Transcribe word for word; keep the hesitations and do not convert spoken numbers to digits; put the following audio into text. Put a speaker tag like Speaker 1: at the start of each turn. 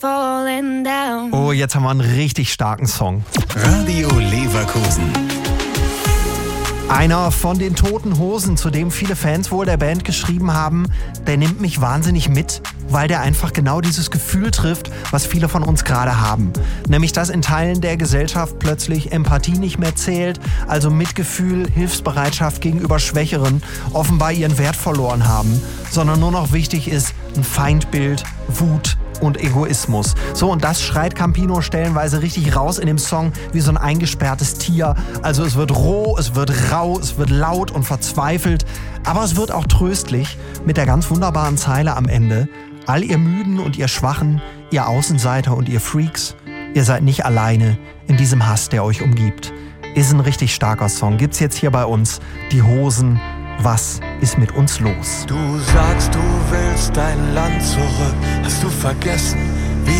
Speaker 1: falling down.
Speaker 2: Oh, jetzt haben wir einen richtig starken Song.
Speaker 3: Radio Leverkusen.
Speaker 2: Einer von den Toten Hosen, zu dem viele Fans wohl der Band geschrieben haben, der nimmt mich wahnsinnig mit, weil der einfach genau dieses Gefühl trifft, was viele von uns gerade haben. Nämlich, dass in Teilen der Gesellschaft plötzlich Empathie nicht mehr zählt, also Mitgefühl, Hilfsbereitschaft gegenüber Schwächeren offenbar ihren Wert verloren haben, sondern nur noch wichtig ist ein Feindbild, Wut und Egoismus. So, und das schreit Campino stellenweise richtig raus in dem Song wie so ein eingesperrtes Tier. Also es wird roh, es wird rau, es wird laut und verzweifelt, aber es wird auch tröstlich mit der ganz wunderbaren Zeile am Ende: All ihr Müden und ihr Schwachen, ihr Außenseiter und ihr Freaks, ihr seid nicht alleine in diesem Hass, der euch umgibt. Ist ein richtig starker Song. Gibt's jetzt hier bei uns die Hosen. Was ist mit uns los?
Speaker 4: Du sagst, du willst dein Land zurück. Hast du vergessen,